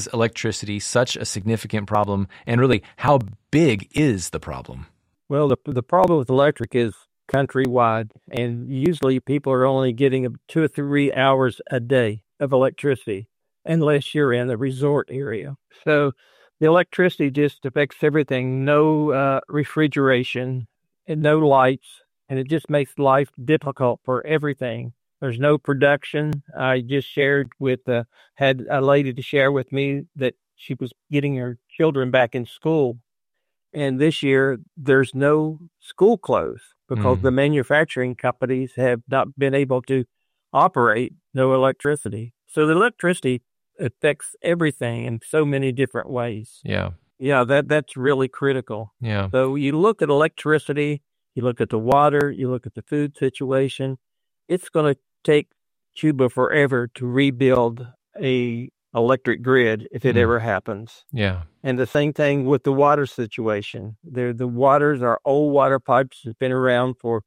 is electricity such a significant problem? And really, how big is the problem? Well, the problem with electric is countrywide, and usually people are only getting 2 or 3 hours a day of electricity, unless you're in the resort area. So the electricity just affects everything. No refrigeration and no lights, and it just makes life difficult for everything. There's no production. I just had a lady to share with me that she was getting her children back in school. And this year, there's no school clothes because the manufacturing companies have not been able to operate, no electricity. So the electricity affects everything in so many different ways. Yeah. Yeah, that's really critical. Yeah. So you look at electricity, you look at the water, you look at the food situation. It's going to take Cuba forever to rebuild a electric grid if it ever happens. Yeah. And the same thing with the water situation. The waters are old water pipes that's been around for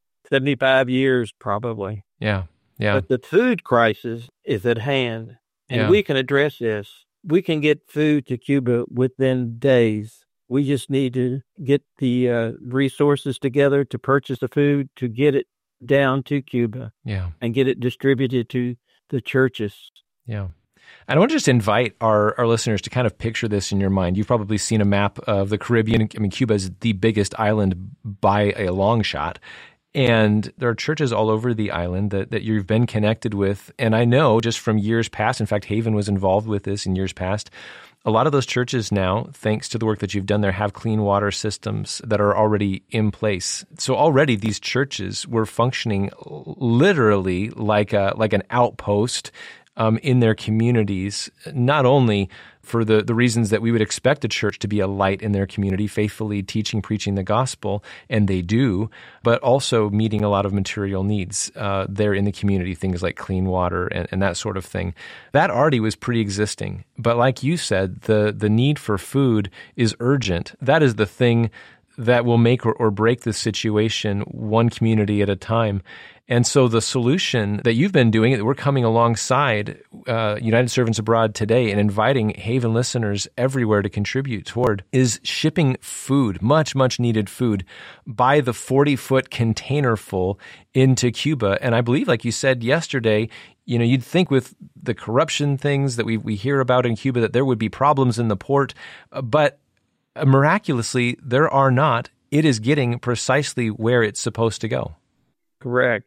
75 years probably. Yeah. Yeah. But the food crisis is at hand, and we can address this. We can get food to Cuba within days. We just need to get the resources together to purchase the food, to get it down to Cuba, and get it distributed to the churches. Yeah. And I want to just invite our listeners to kind of picture this in your mind. You've probably seen a map of the Caribbean. I mean, Cuba is the biggest island by a long shot. And there are churches all over the island that you've been connected with. And I know just from years past, in fact, Haven was involved with this in years past, a lot of those churches now, thanks to the work that you've done there, have clean water systems that are already in place. So already these churches were functioning literally like an outpost in their communities, not only for the reasons that we would expect a church to be a light in their community, faithfully teaching, preaching the gospel, and they do, but also meeting a lot of material needs there in the community, things like clean water and that sort of thing. That already was pre-existing. But like you said, the need for food is urgent. That is the thing that will make or break the situation one community at a time. And so the solution that you've been doing, that we're coming alongside United Servants Abroad today and inviting Haven listeners everywhere to contribute toward, is shipping food, much, much needed food, by the 40-foot container full into Cuba. And I believe, like you said yesterday, you'd think with the corruption things that we hear about in Cuba that there would be problems in the port, but miraculously, there are not. It is getting precisely where it's supposed to go. Correct.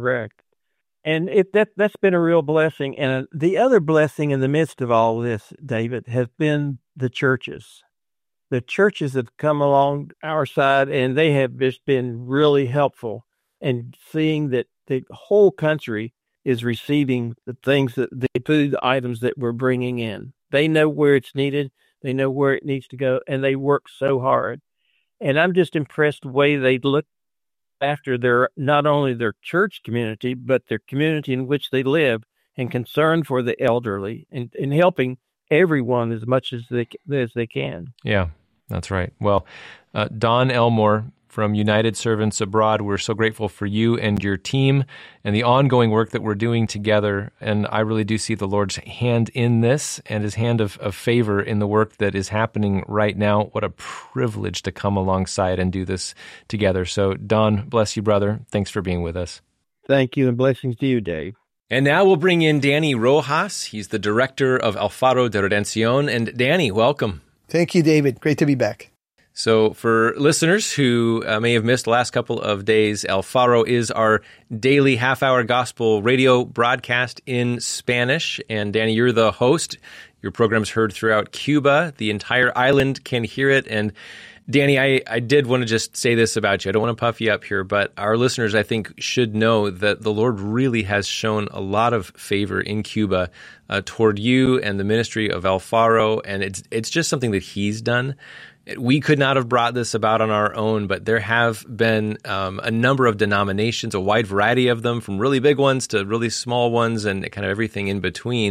And that's been a real blessing. And the other blessing in the midst of all this, David, has been the churches. The churches have come along our side, and they have just been really helpful in seeing that the whole country is receiving the food items that we're bringing in. They know where it's needed. They know where it needs to go, and they work so hard. And I'm just impressed the way they look after not only their church community, but their community in which they live, and concern for the elderly, and helping everyone as much as they can. Yeah, that's right. Well, Don Elmore from United Servants Abroad, we're so grateful for you and your team and the ongoing work that we're doing together. And I really do see the Lord's hand in this and his hand of favor in the work that is happening right now. What a privilege to come alongside and do this together. So, Don, bless you, brother. Thanks for being with us. Thank you, and blessings to you, Dave. And now we'll bring in Danny Rojas. He's the director of Alfaro de Redención. And Danny, welcome. Thank you, David. Great to be back. So for listeners who may have missed the last couple of days, Alfaro is our daily half-hour gospel radio broadcast in Spanish. And Danny, you're the host. Your program's heard throughout Cuba. The entire island can hear it. And Danny, I did want to just say this about you. I don't want to puff you up here, but our listeners, I think, should know that the Lord really has shown a lot of favor in Cuba toward you and the ministry of Alfaro. And it's just something that he's done. We could not have brought this about on our own, but there have been a number of denominations, a wide variety of them, from really big ones to really small ones and kind of everything in between,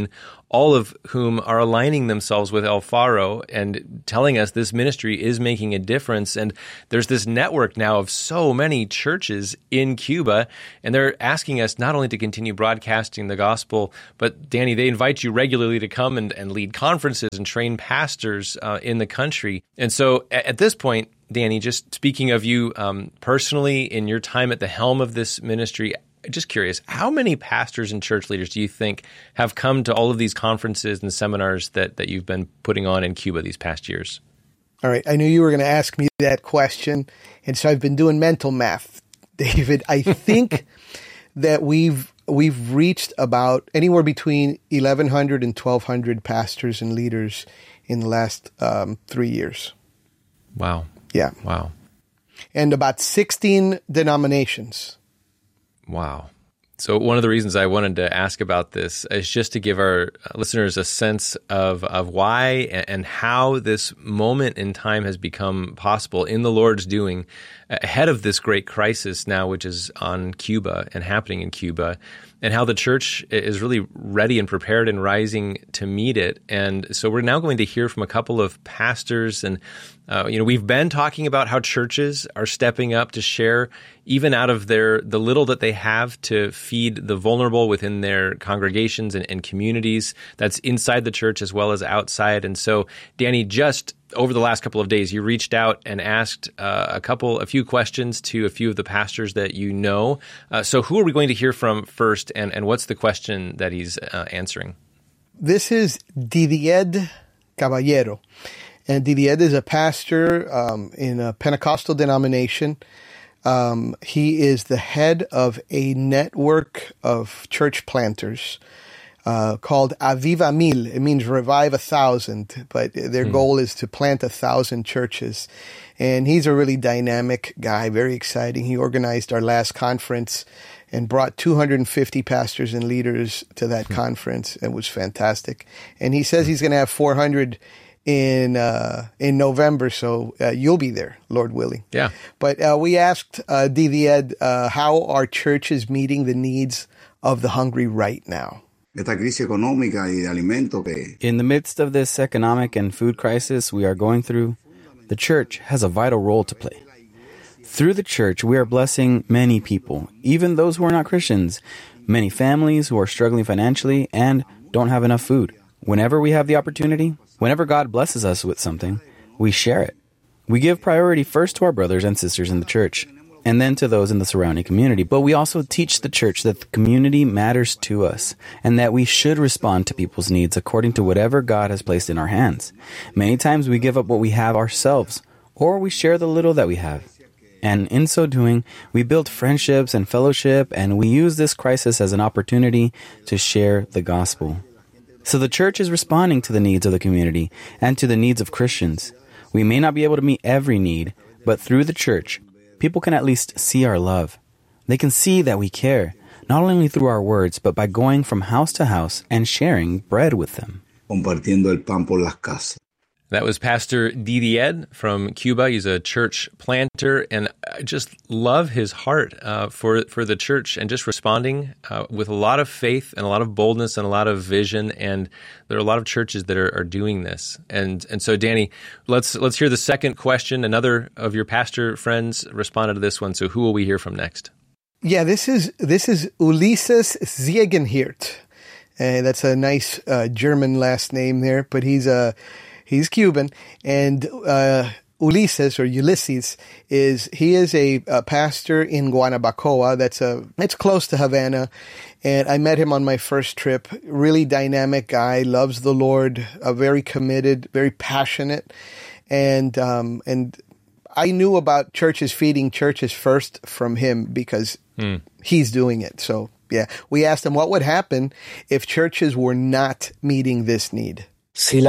all of whom are aligning themselves with El Faro and telling us this ministry is making a difference. And there's this network now of so many churches in Cuba, and they're asking us not only to continue broadcasting the gospel, but Danny, they invite you regularly to come and lead conferences and train pastors in the country. And so at this point, Danny, just speaking of you personally in your time at the helm of this ministry, just curious, how many pastors and church leaders do you think have come to all of these conferences and seminars that you've been putting on in Cuba these past years? All right. I knew you were going to ask me that question. And so I've been doing mental math, David. I think that we've reached about anywhere between 1,100 and 1,200 pastors and leaders in the last 3 years. Wow. Yeah. Wow. And about 16 denominations. Wow. So one of the reasons I wanted to ask about this is just to give our listeners a sense of why and how this moment in time has become possible in the Lord's doing ahead of this great crisis now, which is on Cuba and happening in Cuba, and how the church is really ready and prepared and rising to meet it. And so we're now going to hear from a couple of pastors, and we've been talking about how churches are stepping up to share even out of the little that they have to feed the vulnerable within their congregations and communities. That's inside the church as well as outside. And so, Danny, just over the last couple of days, you reached out and asked a few questions to a few of the pastors that you know. So who are we going to hear from first, and what's the question that he's answering? This is Didier Caballero. And Didier is a pastor in a Pentecostal denomination. He is the head of a network of church planters called Aviva Mil. It means revive 1,000, but their goal is to plant 1,000 churches. And he's a really dynamic guy, very exciting. He organized our last conference and brought 250 pastors and leaders to that conference. It was fantastic. And he says he's going to have 400 in November, so you'll be there, Lord willing. Yeah. But we asked Didier how are churches meeting the needs of the hungry right now? In the midst of this economic and food crisis we are going through, the church has a vital role to play. Through the church, we are blessing many people, even those who are not Christians, many families who are struggling financially and don't have enough food. Whenever we have the opportunity, whenever God blesses us with something, we share it. We give priority first to our brothers and sisters in the church, and then to those in the surrounding community. But we also teach the church that the community matters to us, and that we should respond to people's needs according to whatever God has placed in our hands. Many times we give up what we have ourselves, or we share the little that we have. And in so doing, we build friendships and fellowship, and we use this crisis as an opportunity to share the gospel. So the church is responding to the needs of the community and to the needs of Christians. We may not be able to meet every need, but through the church, people can at least see our love. They can see that we care, not only through our words, but by going from house to house and sharing bread with them. Compartiendo el pan por las casas. That was Pastor Didier from Cuba. He's a church planter, and I just love his heart for the church and just responding with a lot of faith and a lot of boldness and a lot of vision. And there are a lot of churches that are doing this. And so, Danny, let's hear the second question. Another of your pastor friends responded to this one. So who will we hear from next? Yeah, this is Ulises Ziegenhirt. That's a nice German last name there, but he's Cuban, and Ulysses is a pastor in Guanabacoa. It's close to Havana, and I met him on my first trip. Really dynamic guy, loves the Lord, very committed, very passionate, and I knew about churches feeding churches first from him because he's doing it. So yeah, we asked him what would happen if churches were not meeting this need. If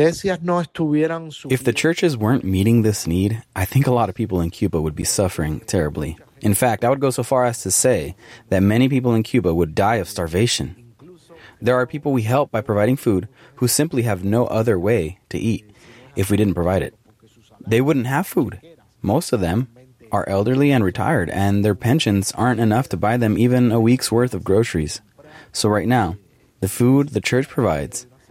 the churches weren't meeting this need, I think a lot of people in Cuba would be suffering terribly. In fact, I would go so far as to say that many people in Cuba would die of starvation. There are people we help by providing food who simply have no other way to eat if we didn't provide it. They wouldn't have food. Most of them are elderly and retired, and their pensions aren't enough to buy them even a week's worth of groceries. So right now, the food the church provides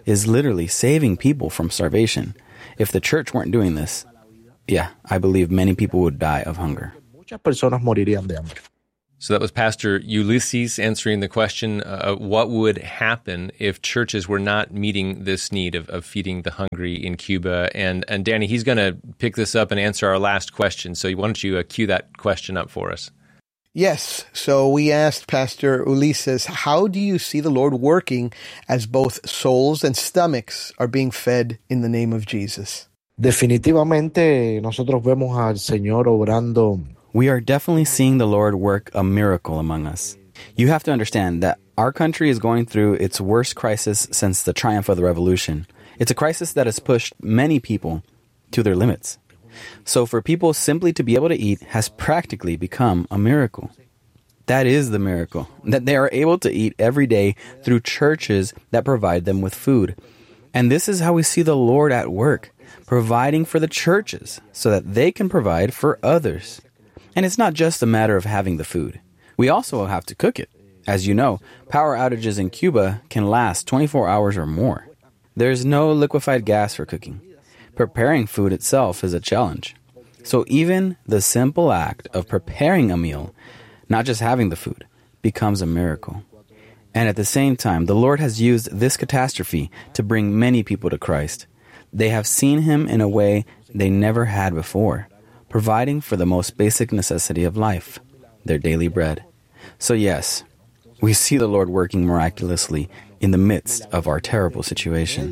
is literally saving people from starvation. If the church weren't doing this, I believe many people would die of hunger. Muchas personas morirían de hambre. So that was Pastor Ulysses answering the question, what would happen if churches were not meeting this need of feeding the hungry in Cuba? And Danny, he's going to pick this up and answer our last question. So why don't you cue that question up for us? Yes. So we asked Pastor Ulises, how do you see the Lord working as both souls and stomachs are being fed in the name of Jesus? Definitivamente nosotros vemos al Señor obrando. We are definitely seeing the Lord work a miracle among us. You have to understand that our country is going through its worst crisis since the triumph of the revolution. It's a crisis that has pushed many people to their limits. So for people simply to be able to eat has practically become a miracle. That is the miracle, that they are able to eat every day through churches that provide them with food. And this is how we see the Lord at work, providing for the churches so that they can provide for others. And it's not just a matter of having the food. We also have to cook it. As you know, power outages in Cuba can last 24 hours or more. There's no liquefied gas for cooking. Preparing food itself is a challenge. So even the simple act of preparing a meal, not just having the food, becomes a miracle. And at the same time, the Lord has used this catastrophe to bring many people to Christ. They have seen Him in a way they never had before, providing for the most basic necessity of life, their daily bread. So yes, we see the Lord working miraculously in the midst of our terrible situation.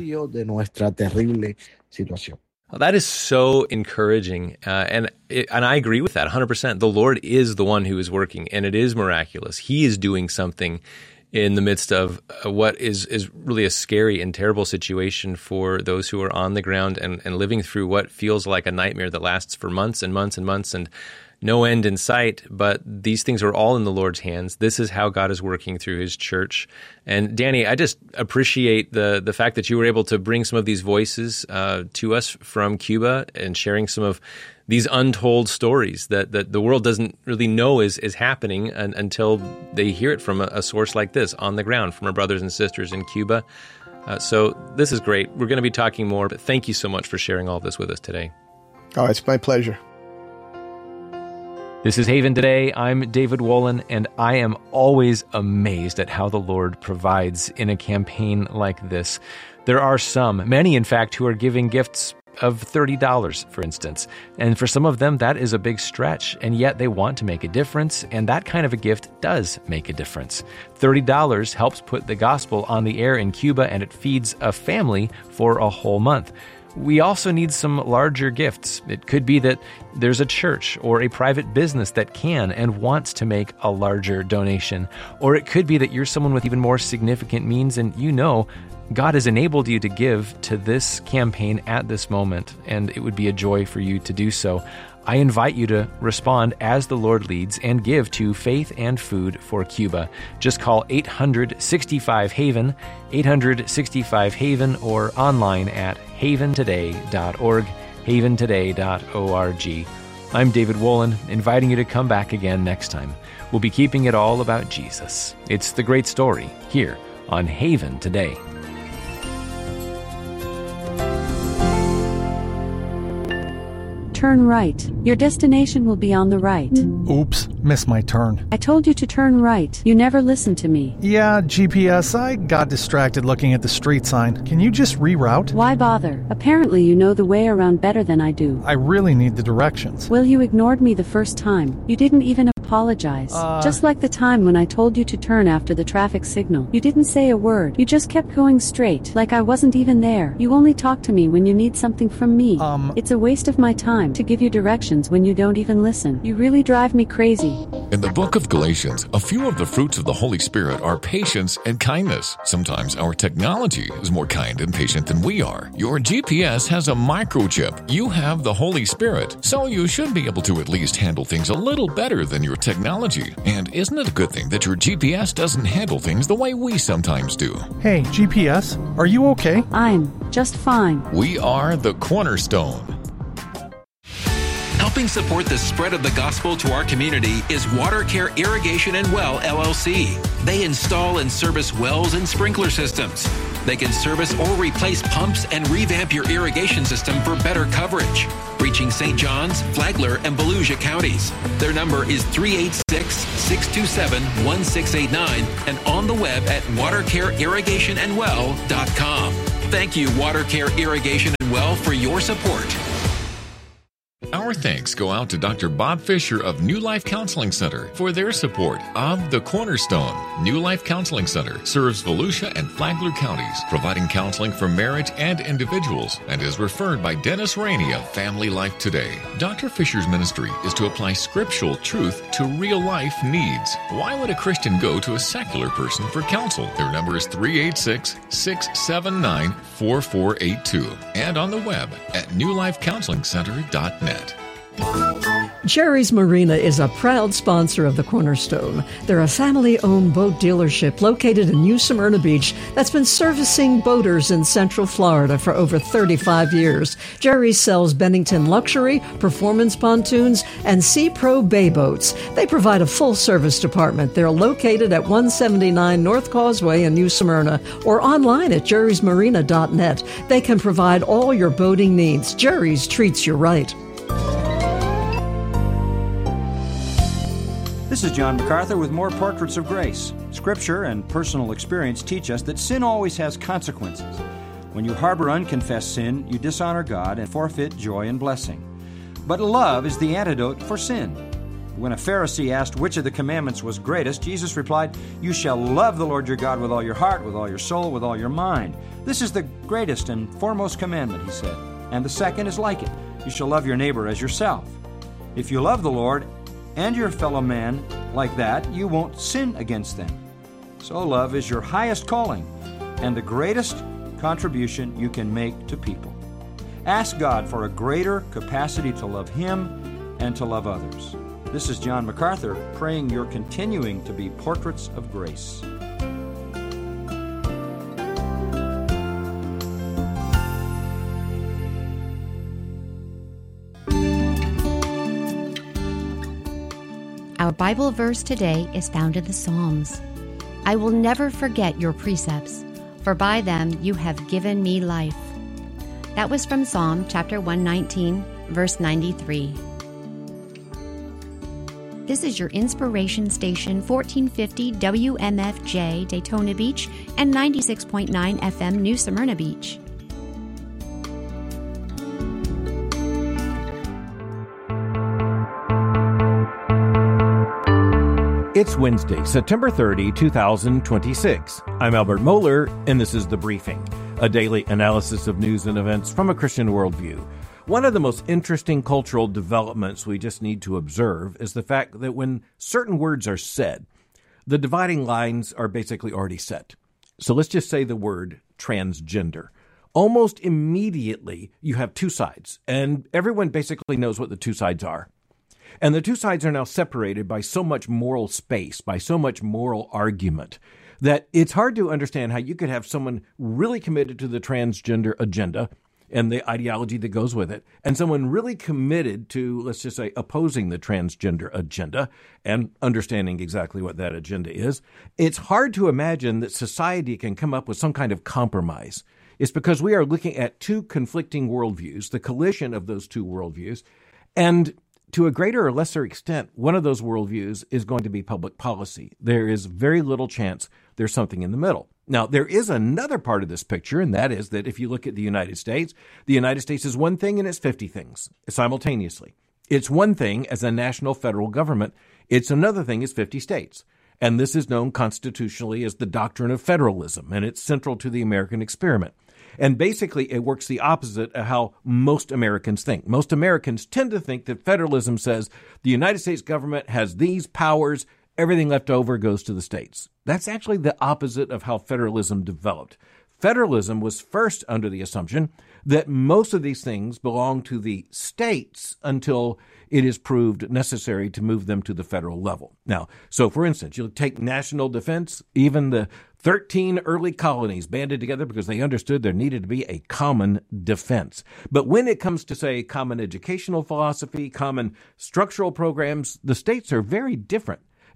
Well, that is so encouraging, and I agree with that 100%. The Lord is the one who is working, and it is miraculous. He is doing something in the midst of what is really a scary and terrible situation for those who are on the ground and living through what feels like a nightmare that lasts for months and months and months and no end in sight. But these things are all in the Lord's hands. This is how God is working through His church. And Danny, I just appreciate the fact that you were able to bring some of these voices to us from Cuba and sharing some of these untold stories that the world doesn't really know is happening until they hear it from a source like this on the ground from our brothers and sisters in Cuba. So this is great. We're going to be talking more, but thank you so much for sharing all this with us today. Oh, it's my pleasure. This is Haven Today. I'm David Wolin, and I am always amazed at how the Lord provides in a campaign like this. There are many in fact, who are giving gifts of $30, for instance. And for some of them, that is a big stretch, and yet they want to make a difference, and that kind of a gift does make a difference. $30 helps put the gospel on the air in Cuba, and it feeds a family for a whole month. We also need some larger gifts. It could be that there's a church or a private business that can and wants to make a larger donation. Or it could be that you're someone with even more significant means and you know God has enabled you to give to this campaign at this moment, and it would be a joy for you to do so. I invite you to respond as the Lord leads and give to Faith and Food for Cuba. Just call 865-HAVEN, 865-HAVEN, or online at haventoday.org, haventoday.org. I'm David Wolin, inviting you to come back again next time. We'll be keeping it all about Jesus. It's the great story here on Haven Today. Turn right. Your destination will be on the right. Oops, missed my turn. I told you to turn right. You never listened to me. Yeah, GPS, I got distracted looking at the street sign. Can you just reroute? Why bother? Apparently you know the way around better than I do. I really need the directions. Well, you ignored me the first time. You didn't even apologize. Just like the time when I told you to turn after the traffic signal. You didn't say a word. You just kept going straight, like I wasn't even there. You only talk to me when you need something from me. It's a waste of my time to give you directions when you don't even listen. You really drive me crazy. In the book of Galatians, a few of the fruits of the Holy Spirit are patience and kindness. Sometimes our technology is more kind and patient than we are. Your GPS has a microchip. You have the Holy Spirit, so you should be able to at least handle things a little better than your technology. And isn't it a good thing that your GPS doesn't handle things the way we sometimes do? Hey, GPS, are you okay? I'm just fine. We are the Cornerstone. Helping support the spread of the gospel to our community is WaterCare Irrigation and Well, LLC. They install and service wells and sprinkler systems. They can service or replace pumps and revamp your irrigation system for better coverage. Reaching St. John's, Flagler, and Volusia counties. Their number is 386-627-1689 and on the web at watercareirrigationandwell.com. Thank you, Watercare Irrigation and Well, for your support. Our thanks go out to Dr. Bob Fisher of New Life Counseling Center for their support of The Cornerstone. New Life Counseling Center serves Volusia and Flagler counties, providing counseling for marriage and individuals, and is referred by Dennis Rainey of Family Life Today. Dr. Fisher's ministry is to apply scriptural truth to real-life needs. Why would a Christian go to a secular person for counsel? Their number is 386-679-4482 and on the web at newlifecounselingcenter.net. Jerry's Marina is a proud sponsor of the Cornerstone. They're a family-owned boat dealership located in New Smyrna Beach that's been servicing boaters in Central Florida for over 35 years. Jerry sells Bennington Luxury, Performance Pontoons, and Sea Pro Bay Boats. They provide a full-service department. They're located at 179 North Causeway in New Smyrna or online at jerrysmarina.net. They can provide all your boating needs. Jerry's treats you right. This is John MacArthur with more Portraits of Grace. Scripture and personal experience teach us that sin always has consequences. When you harbor unconfessed sin, you dishonor God and forfeit joy and blessing. But love is the antidote for sin. When a Pharisee asked which of the commandments was greatest, Jesus replied, "You shall love the Lord your God with all your heart, with all your soul, with all your mind. This is the greatest and foremost commandment," he said. "And the second is like it. You shall love your neighbor as yourself." If you love the Lord and your fellow man like that, you won't sin against them. So love is your highest calling and the greatest contribution you can make to people. Ask God for a greater capacity to love Him and to love others. This is John MacArthur praying you're continuing to be portraits of grace. Our Bible verse today is found in the Psalms. "I will never forget your precepts, for by them you have given me life." That was from Psalm chapter 119, verse 93. This is your inspiration station, 1450 WMFJ Daytona Beach and 96.9 FM New Smyrna Beach. It's Wednesday, September 30, 2026. I'm Albert Mohler, and this is The Briefing, a daily analysis of news and events from a Christian worldview. One of the most interesting cultural developments we just need to observe is the fact that when certain words are said, the dividing lines are basically already set. So let's just say the word transgender. Almost immediately, you have two sides, and everyone basically knows what the two sides are. And the two sides are now separated by so much moral space, by so much moral argument, that it's hard to understand how you could have someone really committed to the transgender agenda and the ideology that goes with it, and someone really committed to, let's just say, opposing the transgender agenda and understanding exactly what that agenda is. It's hard to imagine that society can come up with some kind of compromise. It's because we are looking at two conflicting worldviews, the collision of those two worldviews, and to a greater or lesser extent, one of those worldviews is going to be public policy. There is very little chance there's something in the middle. Now, there is another part of this picture, and that is that if you look at the United States is one thing and it's 50 things simultaneously. It's one thing as a national federal government. It's another thing as 50 states. And this is known constitutionally as the doctrine of federalism, and it's central to the American experiment. And basically, it works the opposite of how most Americans think. Most Americans tend to think that federalism says the United States government has these powers, everything left over goes to the states. That's actually the opposite of how federalism developed. Federalism was first under the assumption that most of these things belong to the states until it is proved necessary to move them to the federal level. Now, so for instance, you'll take national defense, even the 13 early colonies banded together because they understood there needed to be a common defense. But when it comes to, say, common educational philosophy, common structural programs, the states are very different.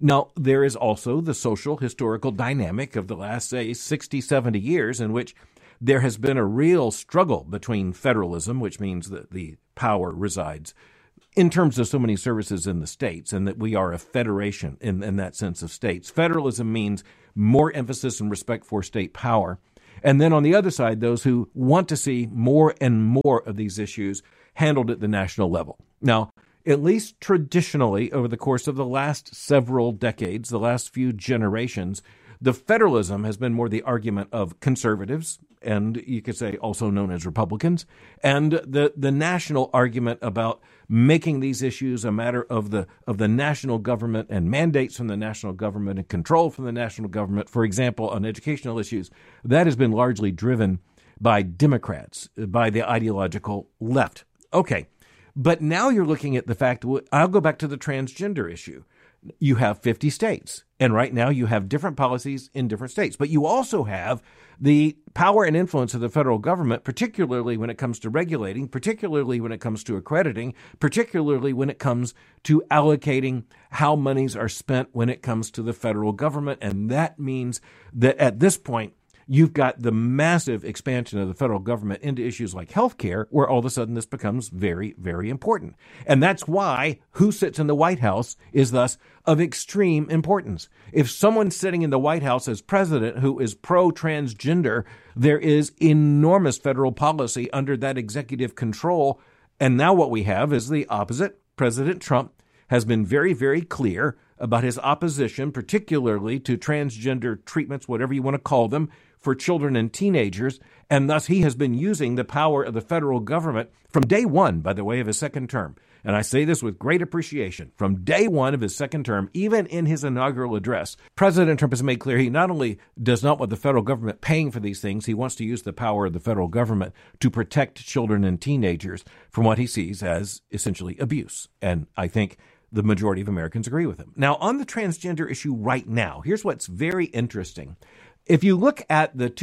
Now, there is also the social historical dynamic of the last, say, 60, 70 years in which there has been a real struggle between federalism, which means that the power resides in terms of so many services in the states, and that we are a federation in that sense of states. Federalism means more emphasis and respect for state power. And then on the other side, those who want to see more and more of these issues handled at the national level. Now, at least traditionally, over the course of the last several decades, the last few generations, the federalism has been more the argument of conservatives, and you could say also known as Republicans, and the national argument about making these issues a matter of the national government and mandates from the national government and control from the national government. For example, on educational issues, that has been largely driven by Democrats, by the ideological left. Okay, but now you're looking at the fact, I'll go back to the transgender issue. You have 50 states, and right now you have different policies in different states. But you also have the power and influence of the federal government, particularly when it comes to regulating, particularly when it comes to accrediting, particularly when it comes to allocating how monies are spent when it comes to the federal government. And that means that at this point, you've got the massive expansion of the federal government into issues like healthcare, where all of a sudden this becomes very, very important. And that's why who sits in the White House is thus of extreme importance. If someone's sitting in the White House as president who is pro-transgender, there is enormous federal policy under that executive control. And now what we have is the opposite. President Trump has been very, very clear about his opposition, particularly to transgender treatments, whatever you want to call them, for children and teenagers, and thus he has been using the power of the federal government from day one, by the way, of his second term. And I say this with great appreciation. From day one of his second term, even in his inaugural address, President Trump has made clear he not only does not want the federal government paying for these things, he wants to use the power of the federal government to protect children and teenagers from what he sees as essentially abuse. And I think the majority of Americans agree with him. Now, on the transgender issue right now, here's what's very interesting. If you look at the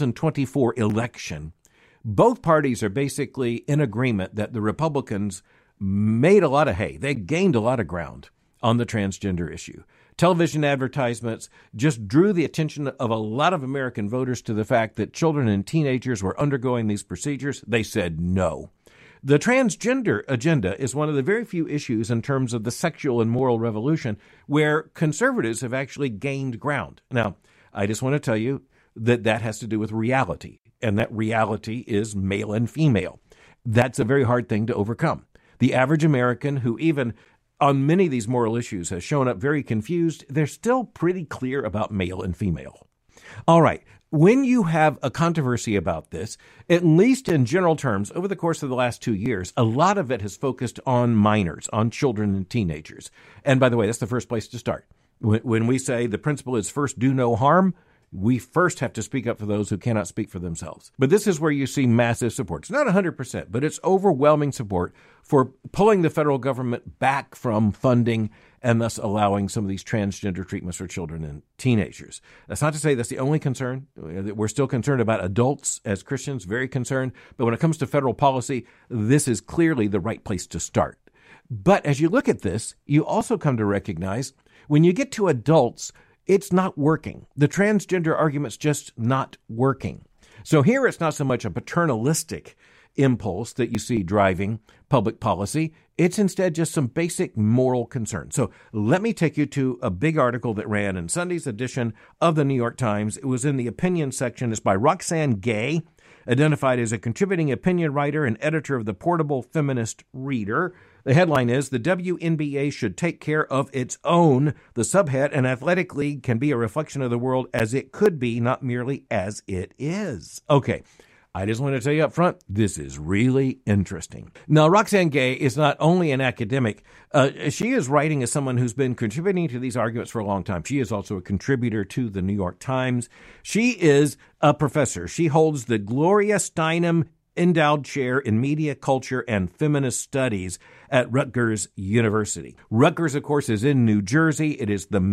2024 election, both parties are basically in agreement that the Republicans made a lot of hay. They gained a lot of ground on the transgender issue. Television advertisements just drew the attention of a lot of American voters to the fact that children and teenagers were undergoing these procedures. They said no. The transgender agenda is one of the very few issues in terms of the sexual and moral revolution where conservatives have actually gained ground. Now, I just want to tell you that that has to do with reality, and that reality is male and female. That's a very hard thing to overcome. The average American who even on many of these moral issues has shown up very confused, they're still pretty clear about male and female. All right. When you have a controversy about this, at least in general terms, over the course of the last 2 years, a lot of it has focused on minors, on children and teenagers. And by the way, that's the first place to start. When we say the principle is first do no harm, we first have to speak up for those who cannot speak for themselves. But this is where you see massive support. It's not 100%, but it's overwhelming support for pulling the federal government back from funding and thus allowing some of these transgender treatments for children and teenagers. That's not to say that's the only concern. We're still concerned about adults as Christians, very concerned. But when it comes to federal policy, this is clearly the right place to start. But as you look at this, you also come to recognize when you get to adults, it's not working. The transgender argument's just not working. So here it's not so much a paternalistic impulse that you see driving public policy. It's instead just some basic moral concern. So let me take you to a big article that ran in Sunday's edition of the New York Times. It was in the opinion section. It's by Roxane Gay, identified as a contributing opinion writer and editor of the Portable Feminist Reader. The headline is, "The WNBA should take care of its own." The subhead, "An athletic league can be a reflection of the world as it could be, not merely as it is." Okay, I just want to tell you up front, this is really interesting. Now, Roxane Gay is not only an academic, she is writing as someone who's been contributing to these arguments for a long time. She is also a contributor to the New York Times. She is a professor. She holds the Gloria Steinem Endowed Chair in Media, Culture, and Feminist Studies at Rutgers University. Rutgers, of course, is in New Jersey. It is the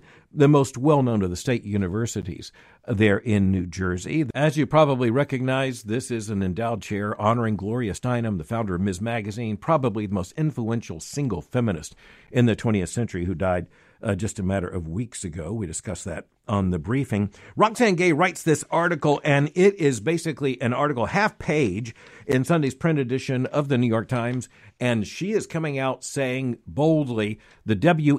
most well-known of the state universities there in New Jersey. As you probably recognize, this is an endowed chair honoring Gloria Steinem, the founder of Ms. Magazine, probably the most influential single feminist in the 20th century, who died just a matter of weeks ago. We discussed that on the briefing. Roxane Gay writes this article, and it is basically an article, half page, in Sunday's print edition of the New York Times, and she is coming out saying boldly the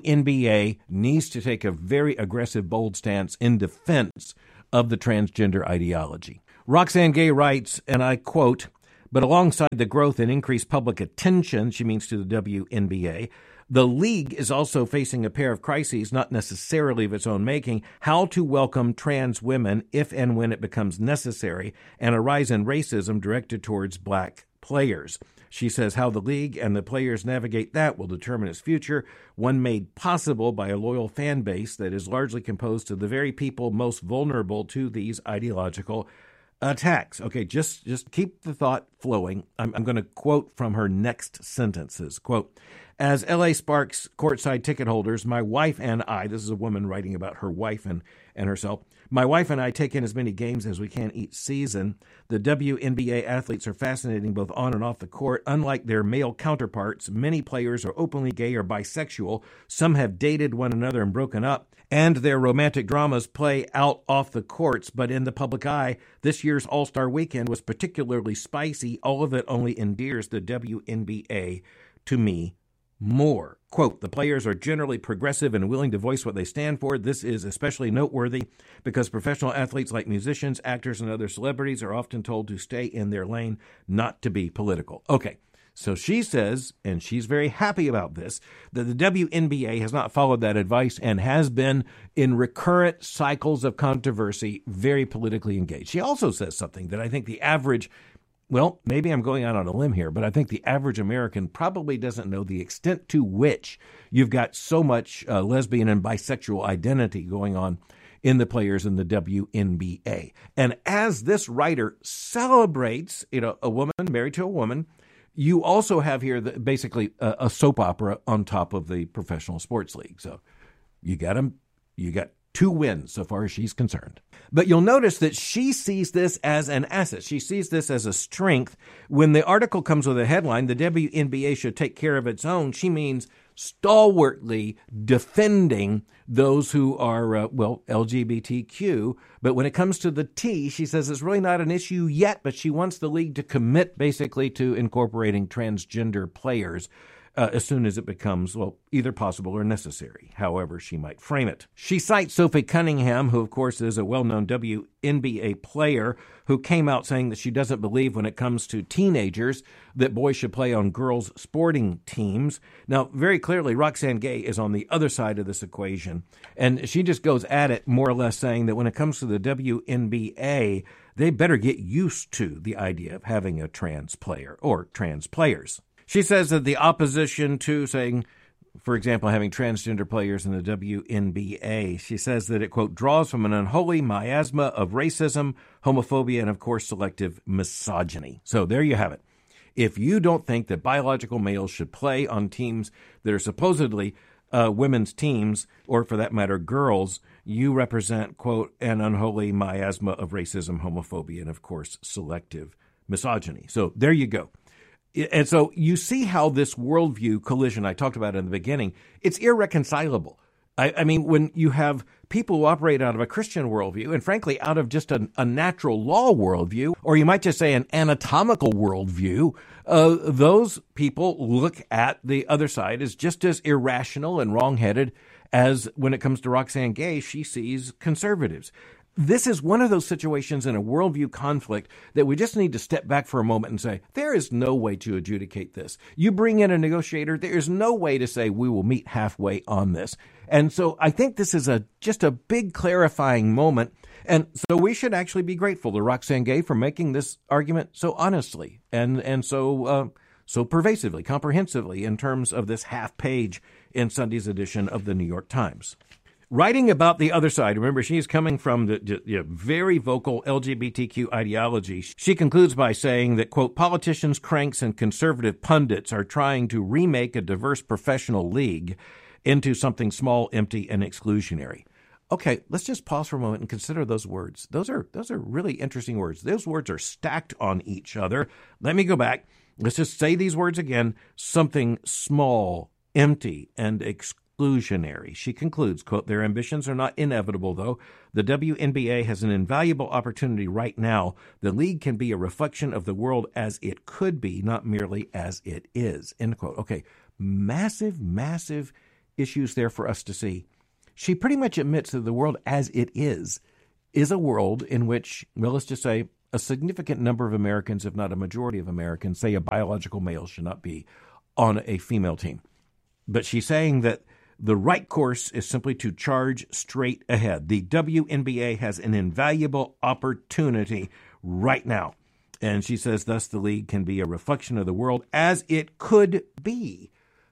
WNBA needs to take a very aggressive, bold stance in defense of the transgender ideology. Roxane Gay writes, and I quote, "But alongside the growth and increased public attention," she means to the WNBA, "the league is also facing a pair of crises, not necessarily of its own making: how to welcome trans women if and when it becomes necessary, and a rise in racism directed towards black players." She says how the league and the players navigate that will determine its future, one made possible by a loyal fan base that is largely composed of the very people most vulnerable to these ideological attacks. Okay, just keep the thought flowing. I'm going to quote from her next sentences. Quote, "As LA Sparks courtside ticket holders, my wife and I," this is a woman writing about her wife and herself, "my wife and I take in as many games as we can each season. The WNBA athletes are fascinating both on and off the court. Unlike their male counterparts, many players are openly gay or bisexual. Some have dated one another and broken up, and their romantic dramas play out off the courts. But in the public eye, this year's All-Star Weekend was particularly spicy. All of it only endears the WNBA to me more." Quote, "The players are generally progressive and willing to voice what they stand for. This is especially noteworthy because professional athletes like musicians, actors, and other celebrities are often told to stay in their lane, not to be political." Okay, so she says, and she's very happy about this, that the WNBA has not followed that advice and has been, in recurrent cycles of controversy, very politically engaged. She also says something that I think the average, well, maybe I'm going out on a limb here, but I think the average American probably doesn't know the extent to which you've got so much lesbian and bisexual identity going on in the players in the WNBA. And as this writer celebrates, a woman married to a woman, you also have here basically a soap opera on top of the professional sports league. So you got two wins so far as she's concerned. But you'll notice that she sees this as an asset. She sees this as a strength. When the article comes with a headline, "The WNBA should take care of its own," she means stalwartly defending those who are, LGBTQ. But when it comes to the T, she says it's really not an issue yet, but she wants the league to commit basically to incorporating transgender players as soon as it becomes, either possible or necessary, however she might frame it. She cites Sophie Cunningham, who, of course, is a well-known WNBA player, who came out saying that she doesn't believe when it comes to teenagers that boys should play on girls' sporting teams. Now, very clearly, Roxane Gay is on the other side of this equation, and she just goes at it more or less saying that when it comes to the WNBA, they better get used to the idea of having a trans player or trans players. She says that the opposition to saying, for example, having transgender players in the WNBA, she says that it, quote, "draws from an unholy miasma of racism, homophobia, and, of course, selective misogyny." So there you have it. If you don't think that biological males should play on teams that are supposedly women's teams, or for that matter, girls, you represent, quote, "an unholy miasma of racism, homophobia, and, of course, selective misogyny." So there you go. And so you see how this worldview collision I talked about in the beginning, it's irreconcilable. I mean, when you have people who operate out of a Christian worldview and, frankly, out of just a natural law worldview, or you might just say an anatomical worldview, those people look at the other side as just as irrational and wrongheaded as when it comes to Roxane Gay, she sees conservatives. This is one of those situations in a worldview conflict that we just need to step back for a moment and say, there is no way to adjudicate this. You bring in a negotiator, there is no way to say we will meet halfway on this. And so I think this is just a big clarifying moment. And so we should actually be grateful to Roxane Gay for making this argument so honestly and so pervasively, comprehensively in terms of this half page in Sunday's edition of the New York Times. Writing about the other side, remember, she's coming from the very vocal LGBTQ ideology. She concludes by saying that, quote, "politicians, cranks, and conservative pundits are trying to remake a diverse professional league into something small, empty, and exclusionary." Okay, let's just pause for a moment and consider those words. Those are really interesting words. Those words are stacked on each other. Let me go back. Let's just say these words again. Something small, empty, and exclusionary. She concludes, quote, their ambitions are not inevitable, though. The WNBA has an invaluable opportunity right now. The league can be a reflection of the world as it could be, not merely as it is, end quote. Okay, massive, massive issues there for us to see. She pretty much admits that the world as it is a world in which, well, let's just say a significant number of Americans, if not a majority of Americans, say a biological male should not be on a female team. But she's saying that the right course is simply to charge straight ahead. The WNBA has an invaluable opportunity right now. And she says, thus, the league can be a reflection of the world as it could be,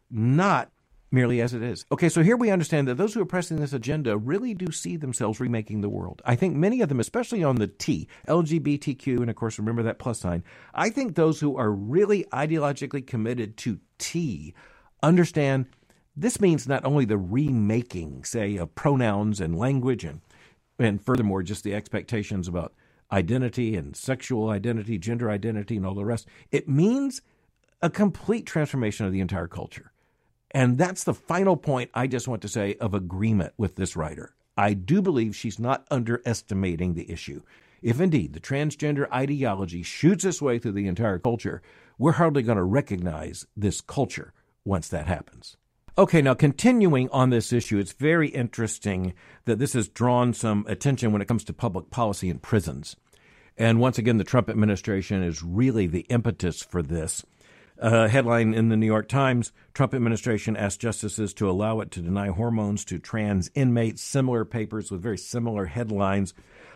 not merely as it is. Okay, so here we understand that those who are pressing this agenda really do see themselves remaking the world. I think many of them, especially on the T, LGBTQ, and of course, remember that plus sign, I think those who are really ideologically committed to T understand this means not only the remaking, say, of pronouns and language, and furthermore, just the expectations about identity and sexual identity, gender identity, and all the rest. It means a complete transformation of the entire culture. And that's the final point I just want to say of agreement with this writer. I do believe she's not underestimating the issue. If indeed the transgender ideology shoots its way through the entire culture, we're hardly going to recognize this culture once that happens. Okay, now continuing on this issue, it's very interesting that this has drawn some attention when it comes to public policy in prisons. And once again, the Trump administration is really the impetus for this. Headline in the New York Times, Trump administration asked justices to allow it to deny hormones to trans inmates. Similar papers with very similar headlines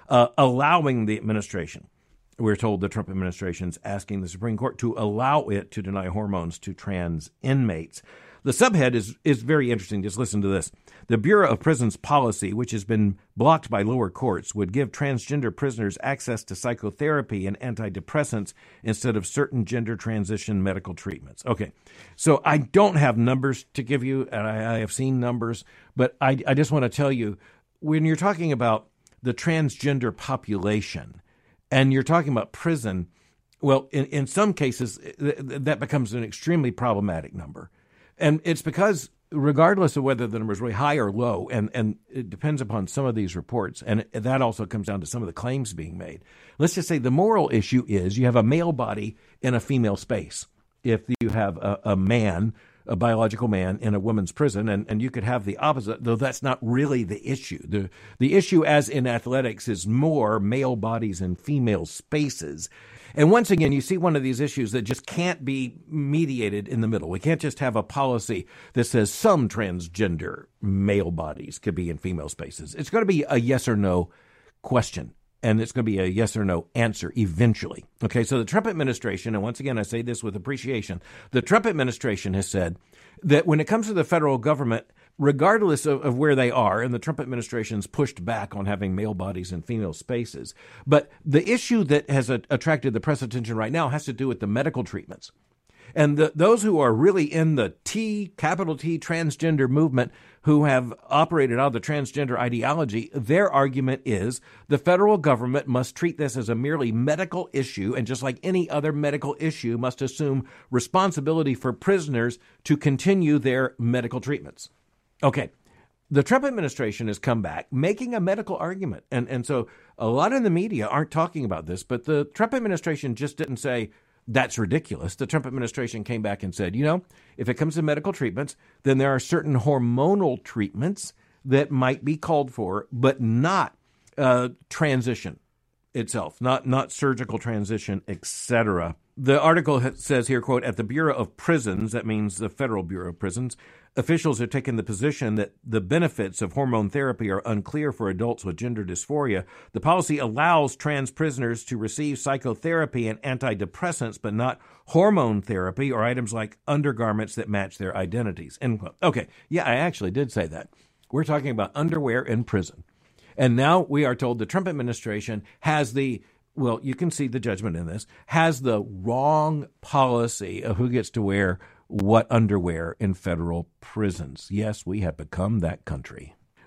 allowing the administration. We're told the Trump administration's asking the Supreme Court to allow it to deny hormones to trans inmates. The subhead is very interesting. Just listen to this. The Bureau of Prisons policy, which has been blocked by lower courts, would give transgender prisoners access to psychotherapy and antidepressants instead of certain gender transition medical treatments. Okay, so I don't have numbers to give you, and I have seen numbers, but I just want to tell you, when you're talking about the transgender population and you're talking about prison, well, in some cases, that becomes an extremely problematic number. And it's because regardless of whether the number is really high or low, and it depends upon some of these reports, and that also comes down to some of the claims being made. Let's just say the moral issue is you have a male body in a female space. If you have a man, a biological man in a woman's prison, and you could have the opposite, though that's not really the issue. The issue, as in athletics, is more male bodies in female spaces. And once again, you see one of these issues that just can't be mediated in the middle. We can't just have a policy that says some transgender male bodies could be in female spaces. It's going to be a yes or no question, and it's going to be a yes or no answer eventually. Okay, so the Trump administration, and once again, I say this with appreciation, the Trump administration has said that when it comes to the federal government, regardless of where they are, and the Trump administration's pushed back on having male bodies in female spaces. But the issue that has attracted the press attention right now has to do with the medical treatments. And those who are really in the capital T, transgender movement, who have operated out of the transgender ideology, their argument is the federal government must treat this as a merely medical issue, and just like any other medical issue, must assume responsibility for prisoners to continue their medical treatments. Okay, the Trump administration has come back making a medical argument. And so a lot in the media aren't talking about this, but the Trump administration just didn't say, that's ridiculous. The Trump administration came back and said, if it comes to medical treatments, then there are certain hormonal treatments that might be called for, but not transition itself, not surgical transition, etc. The article says here, quote, at the Bureau of Prisons, that means the Federal Bureau of Prisons, officials have taken the position that the benefits of hormone therapy are unclear for adults with gender dysphoria. The policy allows trans prisoners to receive psychotherapy and antidepressants, but not hormone therapy or items like undergarments that match their identities. End quote. Okay, yeah, I actually did say that. We're talking about underwear in prison. And now we are told the Trump administration has you can see the judgment in this, has the wrong policy of who gets to wear what underwear in federal prisons. Yes, we have become that country.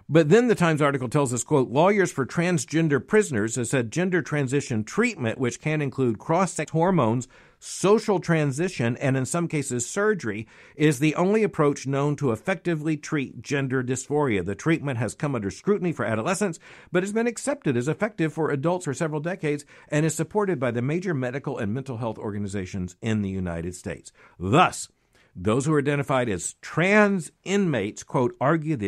But then the Times article tells us, quote, lawyers for transgender prisoners have said gender transition treatment, which can include cross-sex hormones, social transition, and in some cases surgery, is the only approach known to effectively treat gender dysphoria. The treatment has come under scrutiny for adolescents, but has been accepted as effective for adults for several decades and is supported by the major medical and mental health organizations in the United States. Thus, those who are identified as trans inmates, quote, argue the